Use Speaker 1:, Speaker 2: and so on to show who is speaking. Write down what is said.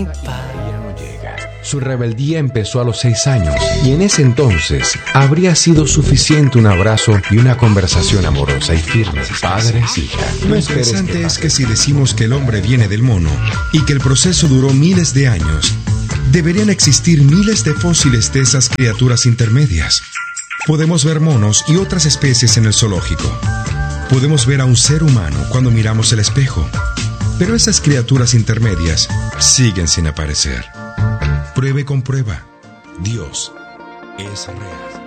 Speaker 1: Su rebeldía empezó a los 6 años y en ese entonces habría sido suficiente un abrazo y una conversación amorosa y firme, padres-hija.
Speaker 2: Lo interesante es que si decimos que el hombre viene del mono y que el proceso duró miles de años, deberían existir miles de fósiles de esas criaturas intermedias. Podemos ver monos y otras especies en el zoológico. Podemos ver a un ser humano cuando miramos el espejo. Pero esas criaturas intermedias siguen sin aparecer. Pruebe con prueba. Dios es real.